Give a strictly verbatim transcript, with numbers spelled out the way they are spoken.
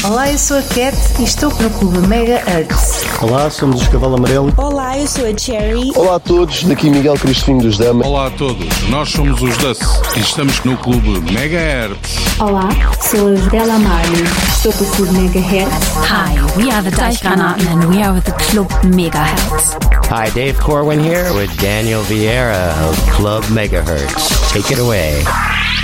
Olá, eu sou a Cat e estou no Clube Megahertz. Olá, somos os Cavalo Amarelo. Olá, eu sou a Cherry. Olá a todos, daqui Miguel Cristinho dos Dama. Olá a todos, nós somos os Dust e estamos no Clube Megahertz. Olá, sou a Della Marley, estou no Clube Megahertz. Hi, we are the Deichgranaten and we are with the Club Megahertz. Hi, Dave Corwin here with Daniel Vieira of Club Megahertz. Take it away.